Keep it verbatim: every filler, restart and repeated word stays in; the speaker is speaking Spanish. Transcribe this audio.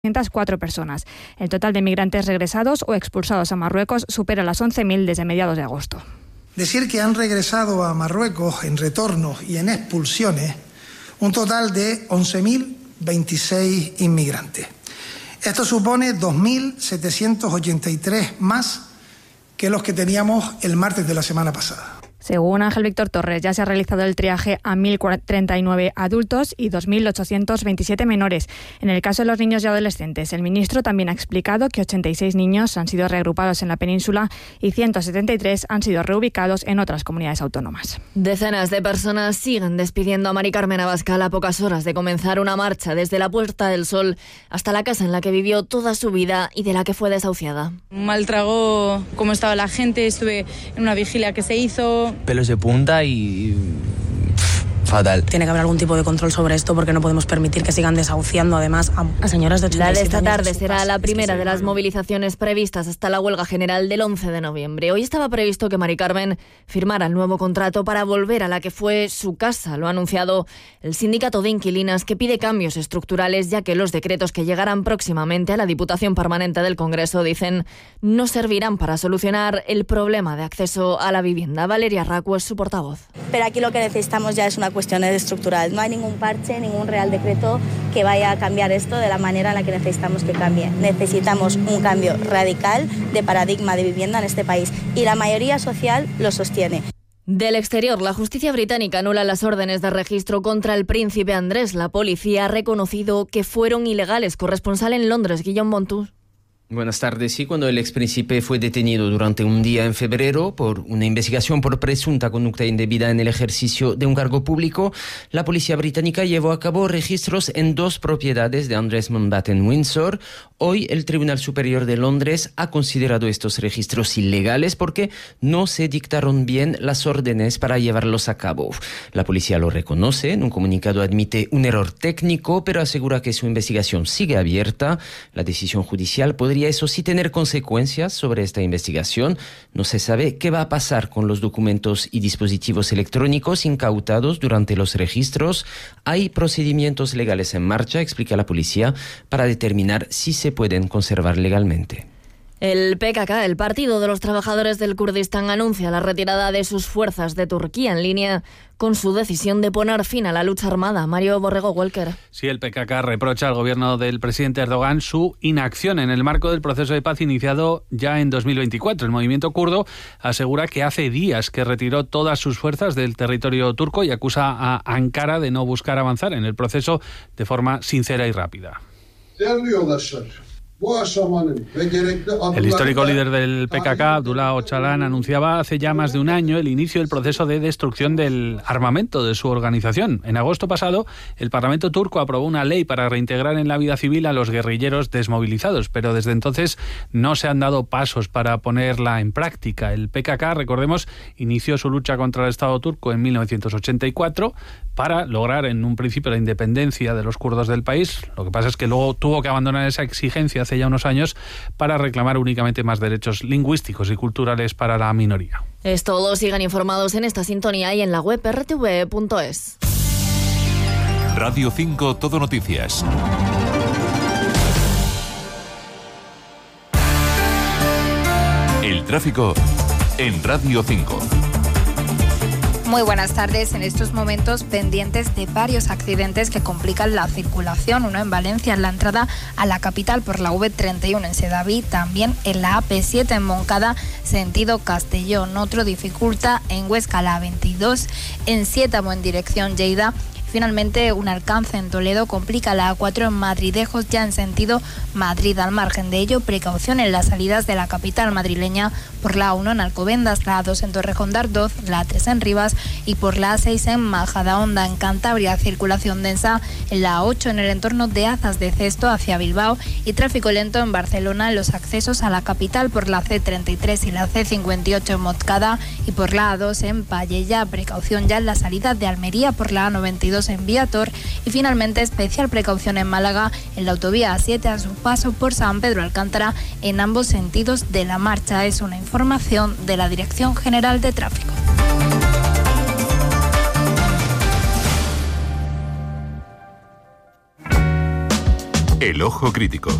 trescientas cuatro personas. El total de migrantes regresados o expulsados a Marruecos supera las once mil desde mediados de agosto. Decir que han regresado a Marruecos en retornos y en expulsiones un total de once mil veintiséis inmigrantes. Esto supone dos mil setecientos ochenta y tres más que los que teníamos el martes de la semana pasada. Según Ángel Víctor Torres, ya se ha realizado el triaje a mil treinta y nueve adultos y dos mil ochocientos veintisiete menores. En el caso de los niños y adolescentes, el ministro también ha explicado que ochenta y seis niños han sido reagrupados en la península y ciento setenta y tres han sido reubicados en otras comunidades autónomas. Decenas de personas siguen despidiendo a Mari Carmen Abascal a pocas horas de comenzar una marcha desde la Puerta del Sol hasta la casa en la que vivió toda su vida y de la que fue desahuciada. Mal trago cómo estaba la gente, estuve en una vigilia que se hizo. Pelos de punta y... fatal. Tiene que haber algún tipo de control sobre esto porque no podemos permitir que sigan desahuciando además a, a señoras de ochenta y siete años. La de esta tarde de será casa. la primera es que de las movilizaciones previstas hasta la huelga general del once de noviembre. Hoy estaba previsto que Mari Carmen firmara el nuevo contrato para volver a la que fue su casa. Lo ha anunciado el sindicato de inquilinas, que pide cambios estructurales, ya que los decretos que llegarán próximamente a la Diputación Permanente del Congreso, dicen, no servirán para solucionar el problema de acceso a la vivienda. Valeria Racu es su portavoz. Pero aquí lo que necesitamos ya es una cuestión estructural. No hay ningún parche, ningún real decreto que vaya a cambiar esto de la manera en la que necesitamos que cambie. Necesitamos un cambio radical de paradigma de vivienda en este país y la mayoría social lo sostiene. Del exterior, la justicia británica anula las órdenes de registro contra el príncipe Andrés. La policía ha reconocido que fueron ilegales. Corresponsal en Londres, Guillaume Montú. Buenas tardes. Sí, cuando el expríncipe fue detenido durante un día en febrero por una investigación por presunta conducta indebida en el ejercicio de un cargo público, la policía británica llevó a cabo registros en dos propiedades de Andrés Mountbatten Windsor. Hoy el Tribunal Superior de Londres ha considerado estos registros ilegales porque no se dictaron bien las órdenes para llevarlos a cabo. La policía lo reconoce, en un comunicado admite un error técnico, pero asegura que su investigación sigue abierta. La decisión judicial podría eso sí tener consecuencias sobre esta investigación. No se sabe qué va a pasar con los documentos y dispositivos electrónicos incautados durante los registros. Hay procedimientos legales en marcha, explica la policía, para determinar si se pueden conservar legalmente. El P K K, el Partido de los Trabajadores del Kurdistán, anuncia la retirada de sus fuerzas de Turquía en línea con su decisión de poner fin a la lucha armada. Mario Borrego Walker. Sí, el P K K reprocha al gobierno del presidente Erdogan su inacción en el marco del proceso de paz iniciado ya en dos mil veinticuatro. El movimiento kurdo asegura que hace días que retiró todas sus fuerzas del territorio turco y acusa a Ankara de no buscar avanzar en el proceso de forma sincera y rápida. El histórico líder del P K K, Abdullah Öcalan, anunciaba hace ya más de un año el inicio del proceso de destrucción del armamento de su organización. En agosto pasado, el Parlamento turco aprobó una ley para reintegrar en la vida civil a los guerrilleros desmovilizados, pero desde entonces no se han dado pasos para ponerla en práctica. El P K K, recordemos, inició su lucha contra el Estado turco en mil novecientos ochenta y cuatro para lograr en un principio la independencia de los kurdos del país. Lo que pasa es que luego tuvo que abandonar esa exigencia hace ya unos años para reclamar únicamente más derechos lingüísticos y culturales para la minoría. Es todo. Sigan informados en esta sintonía y en la web erre te ve punto es. Radio cinco Todo Noticias. El tráfico en Radio cinco. Muy buenas tardes. En estos momentos pendientes de varios accidentes que complican la circulación. Uno en Valencia, en la entrada a la capital por la ve treinta y uno en Sedaví. También en la a pe siete en Moncada, sentido Castellón. Otro dificulta en Huesca, la veintidós en Siétamo en dirección Lleida. Finalmente, un alcance en Toledo complica la a cuatro en Madridejos, ya en sentido Madrid. Al margen de ello, precaución en las salidas de la capital madrileña por la a uno en Alcobendas, la a dos en Torrejón de Ardoz, la a tres en Rivas y por la a seis en Majadahonda. En Cantabria, circulación densa en la a ocho en el entorno de Azas de Cesto hacia Bilbao y tráfico lento en Barcelona en los accesos a la capital por la ce treinta y tres y la ce cincuenta y ocho en Montcada y por la a dos en Pallejà. Precaución ya en la salida de Almería por la a noventa y dos en Viator y finalmente especial precaución en Málaga en la autovía a siete a su paso por San Pedro Alcántara en ambos sentidos de la marcha. Es una información de la Dirección General de Tráfico. El Ojo Crítico.